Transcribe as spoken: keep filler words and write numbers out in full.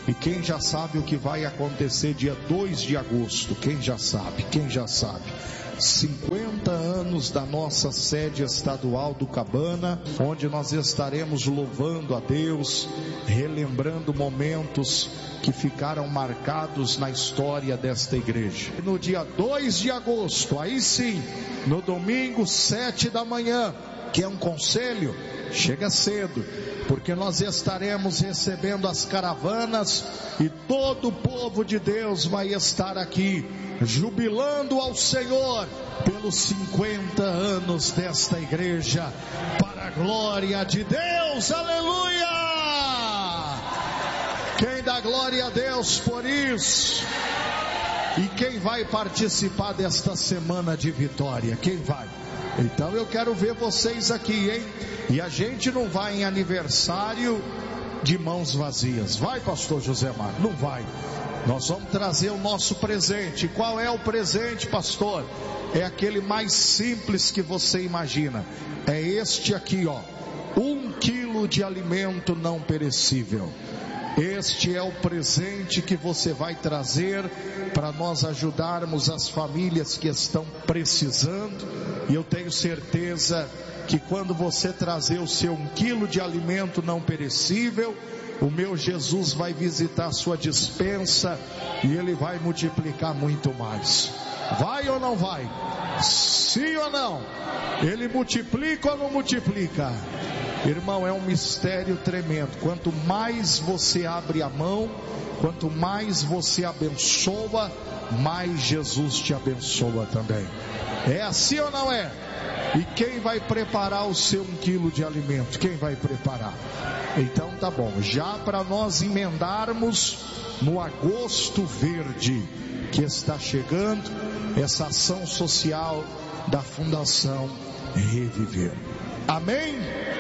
E quem já sabe o que vai acontecer dia dois de agosto? Quem já sabe? Quem já sabe? cinquenta anos da nossa sede estadual do Cabana, onde nós estaremos louvando a Deus, relembrando momentos que ficaram marcados na história desta igreja. No dia dois de agosto, aí sim, no domingo, sete da manhã, que é um conselho, chega cedo, porque nós estaremos recebendo as caravanas e todo o povo de Deus vai estar aqui, jubilando ao Senhor pelos cinquenta anos desta igreja, para a glória de Deus, aleluia! Quem dá glória a Deus por isso? E quem vai participar desta semana de vitória? Quem vai? Então eu quero ver vocês aqui, hein? E a gente não vai em aniversário de mãos vazias. Vai, pastor José Mário? Não vai. Nós vamos trazer o nosso presente. Qual é o presente, pastor? É aquele mais simples que você imagina. É este aqui, ó. Um quilo de alimento não perecível. Este é o presente que você vai trazer para nós ajudarmos as famílias que estão precisando. E eu tenho certeza que quando você trazer o seu um quilo de alimento não perecível, o meu Jesus vai visitar a sua despensa e Ele vai multiplicar muito mais. Vai ou não vai? Sim ou não? Ele multiplica ou não multiplica? Irmão, é um mistério tremendo. Quanto mais você abre a mão, quanto mais você abençoa, mais Jesus te abençoa também. É assim ou não é? E quem vai preparar o seu um quilo de alimento? Quem vai preparar? Então tá bom, já para nós emendarmos no agosto verde que está chegando, essa ação social da Fundação Reviver. Amém?